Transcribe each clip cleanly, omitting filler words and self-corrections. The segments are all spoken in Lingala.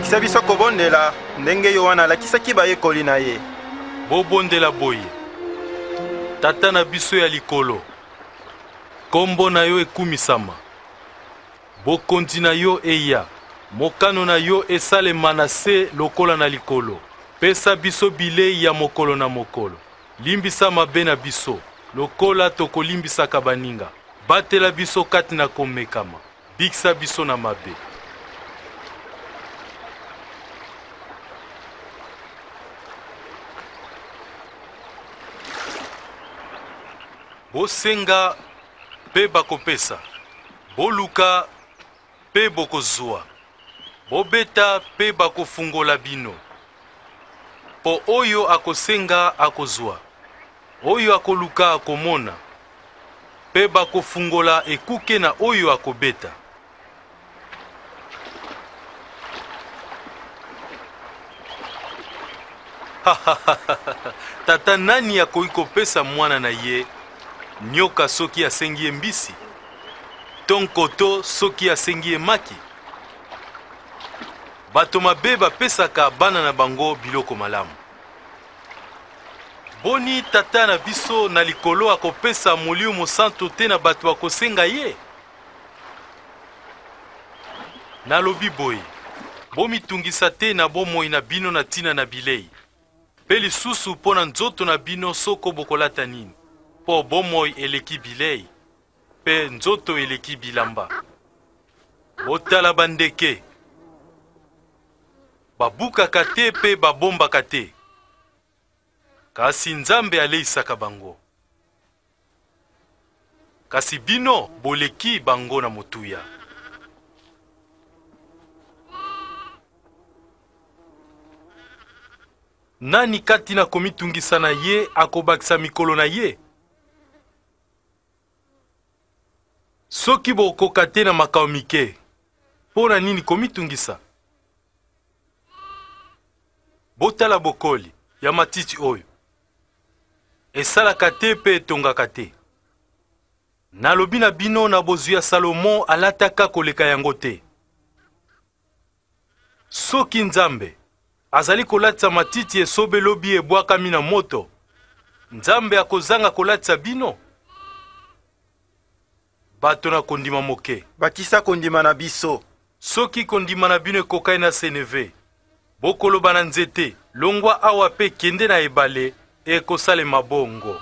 lakisa biso kobondela ndenge yo wana alakisaki bayekoli na ye. Bobondela boye tata na biso ya likolo, kombo na yo ekumisama, bokonzi na yo eya, mokano na yo esalema na se lokola na likolo. Pesa biso bilei ya mokolo na mokolo, limbisa mabe na biso lokola tokolimbisaka baninga, batela biso kati na komekama, bikisa biso na mabe. Bosenga pe bakopesa, boluka pe bokozwa, bobeta pe bakofungola bino. Po oyo akosenga akozwa, oyo akoluka akomona, pe bakofungola ekuke na oyo akobeta. Tata nani akoki kopesa mwana na ye nyoka soki asengi mbisi, tonkoto soki asengi maki? Bato mabe bapesaka bana na bango biloko malamu. Boni tata na biso na likolo akopesa molimo mosantu te na bato akosenga ye? Nalobi boye, bomitungisa te na bomoi na bino na tina na bilei, pe lisusu mpo na nzoto na bino soko bokolata nini, po bomoi eleki bilei, pe nzoto eleki bilamba. Botala bandeke, babukaka te pe babombaka te, kasi Nzambe aleisaka bango. Kasi bino boleki bango na motuya. Nani kati na komitungisa na ye akobakisa mikolo na ye? Soki bokoka te na makao mike, pona nini komitungisa? Botala bokoli ya matiti oyo, esalaka te pe etongaka te. Nalobi na bino na bozwi ya Salomo alataka koleka yango te. Soki Nzambe azali kolatisa matiti esobe lobi ebwakami na moto, Nzambe akozanga kolatisa bino? Bato na kondima moke, bakisa kondima na biso. Soki kondima na bino ekokai na seneve, bokoloba na nzete, longwa awa pe kende na ebale, ekosalema bongo.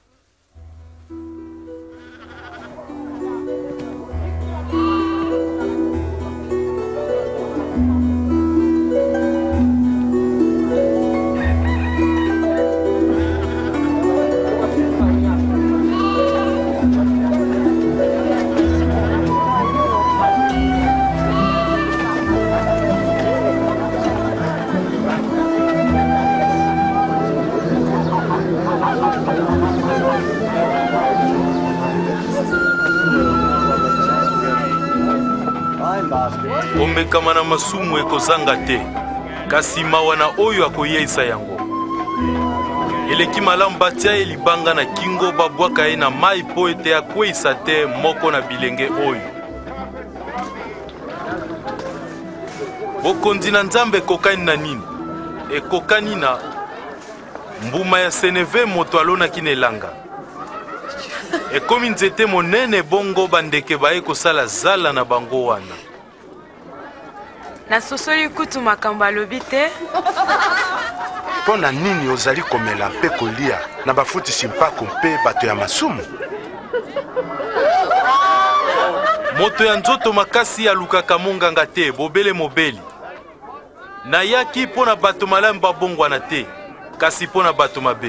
Omekama na masumu ekozanga te, kasi mawa na oyo akoyeisa yango. Eleki malamu batia ye libanga na kingo, babwaka ye na mai po ete akweisa te moko na bilenge oyo. Bokonzi na Nzambe ekokani na nini? Ekokani na mbuma ya seneve moto alonaki na elanga. Ekomi nzete monene bongo bandeke baye kosala zala na bango wana. Nasosoli kutu makambo alobi te. Mpo na nini ozali komela mpe kolia na bafutisi mpako mpe bato ya masumu? Moto ya nzoto makasi alukaka monganga te, bobele mobeli. Nayaki mpo na bato malamu babongwana te, kasi mpo na bato mabe.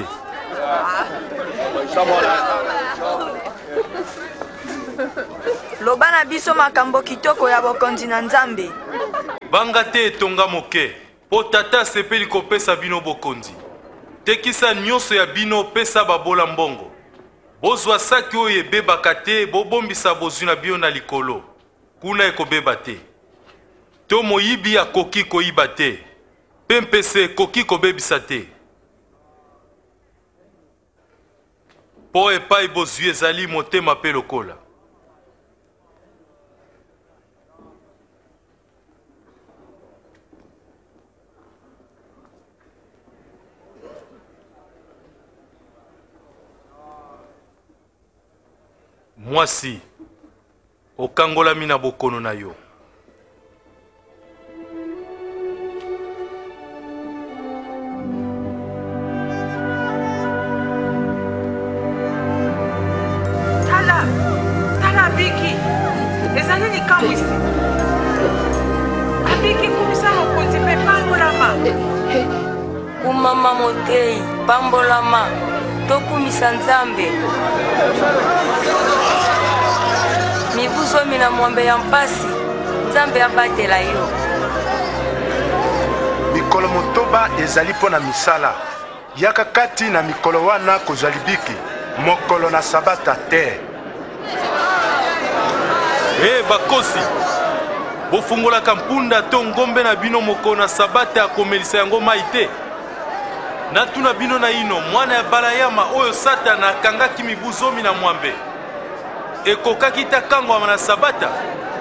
Loba na biso makambo kitoko ya bokonzi na Nzambe. Banga te etonga moke, po tata sepeli kopesa bino bokonzi. Tekisa nyonso ya bino pesa babola mbongo. Bozwa saki oyo ebebaka te, bobombisa bozwi na bino na likolo, kuna ekobeba te. To moyibi akoki koyiba te, pe mpese ekoki kobebisa te. Po epai bozwi ezali motema pe lokola. mwasi okangolami na bokono na yo. Tala Biki, ezali likambo isi. Abiki kumisa mokonzi mpe pambolama. Kumama motei, pambolama, tokumisa Nzambe. Mibuzomi na mwambe ya mpasi, Nzambe abatela yo. Mikolo motoba ezali mpo na misala. Yaka kati na mikolo wana kozwa libiki, mokolo na sabata te. Bakosi, bofungolaka mpunda to ngombe na bino mokolo na sabata ya komelisa yango mai te. Natuna bino na ino mwana ya Balayama oyo Satana akangaki mibu zomi na mwambe. Ekokaki ta kangwama na sabata.